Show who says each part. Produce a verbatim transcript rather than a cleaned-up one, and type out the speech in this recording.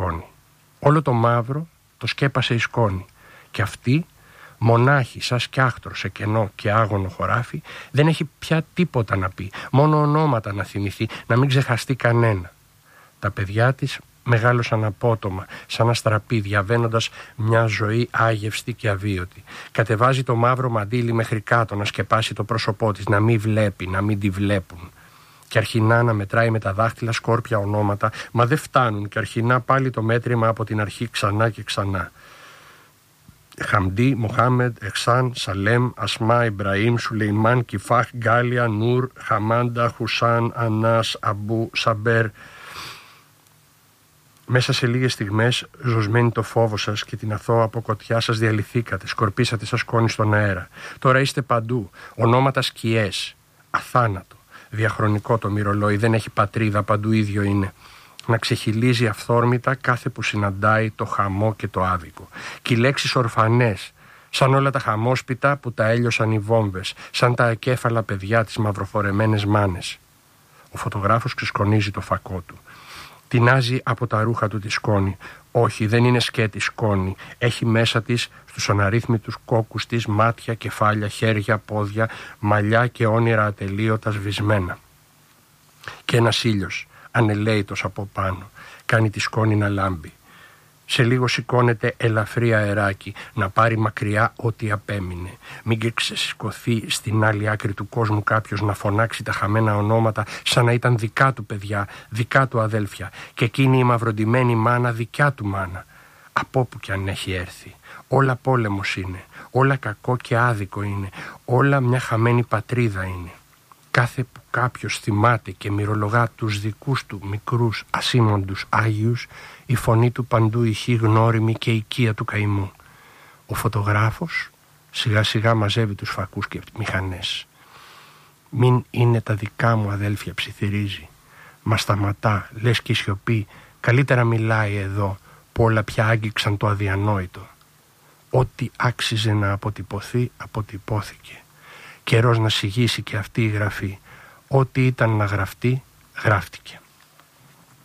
Speaker 1: σκόνη. Όλο το μαύρο το σκέπασε η σκόνη. Και αυτή, μονάχη σαν σκιάχτρο σε κενό και άγωνο χωράφι, δεν έχει πια τίποτα να πει, μόνο ονόματα να θυμηθεί, να μην ξεχαστεί κανένα. Τα παιδιά της μεγάλωσαν απότομα, σαν αστραπή, διαβαίνοντας μια ζωή άγευστη και αβίωτη. Κατεβάζει το μαύρο μαντίλι μέχρι κάτω να σκεπάσει το πρόσωπό της, να μην βλέπει, να μην τη βλέπουν. Και αρχινά να μετράει με τα δάχτυλα σκόρπια ονόματα, μα δεν φτάνουν, και αρχινά πάλι το μέτρημα από την αρχή ξανά και ξανά. Χαμντί, Μοχάμεντ, Εξάν, Σαλέμ, Ασμά, Ιμπραήμ, Σουλεϊμάν, Κιφάχ, Γκάλια, Νούρ, Χαμάντα, Χουσάν, Ανάς, Αμπού, Σαμπέρ. Μέσα σε λίγες στιγμές, ζωσμένοι το φόβο σας και την αθώα αποκοτιά σας, διαλυθήκατε, σκορπίσατε σαν σκόνη στον αέρα. Τώρα είστε παντού, ονόματα σκιές, αθάνατο, διαχρονικό το μυρολόι, δεν έχει πατρίδα, παντού ίδιο είναι. Να ξεχυλίζει αυθόρμητα κάθε που συναντάει το χαμό και το άδικο. Και οι λέξεις ορφανές, σαν όλα τα χαμόσπιτα που τα έλειωσαν οι βόμβες, σαν τα ακέφαλα παιδιά της μαυροφορεμένες μάνες. Ο φωτογράφος ξεσκονίζει το φακό του. Τινάζει από τα ρούχα του τη σκόνη. Όχι, δεν είναι σκέτη σκόνη. Έχει μέσα της, στους αναρρύθμιτους κόκκους της, μάτια, κεφάλια, χέρια, πόδια, μαλλιά και όνειρα ατελείωτα σβησμένα. Και ένας ήλιος, ανελαίητος από πάνω, κάνει τη σκόνη να λάμπει. Σε λίγο σηκώνεται ελαφρύ αεράκι, να πάρει μακριά ό,τι απέμεινε. Μην και ξεσηκωθεί στην άλλη άκρη του κόσμου κάποιος να φωνάξει τα χαμένα ονόματα σαν να ήταν δικά του παιδιά, δικά του αδέλφια, και εκείνη η μαυροντημένη μάνα δικιά του μάνα. Από όπου κι αν έχει έρθει. Όλα πόλεμος είναι, όλα κακό και άδικο είναι, όλα μια χαμένη πατρίδα είναι. Κάθε που κάποιος θυμάται και μυρολογά τους δικούς του μικρούς ασήμοντους Άγιους, η φωνή του παντού ηχεί γνώριμη και οικία του καημού. Ο φωτογράφος σιγά σιγά μαζεύει τους φακούς και μηχανές. «Μην είναι τα δικά μου αδέλφια», ψιθυρίζει. Μα σταματά, λες και η σιωπή, καλύτερα μιλάει εδώ, που όλα πια άγγιξαν το αδιανόητο. Ό,τι άξιζε να αποτυπωθεί, αποτυπώθηκε. Καιρός να σιγήσει και αυτή η γραφή. Ό,τι ήταν να γραφτεί, γράφτηκε.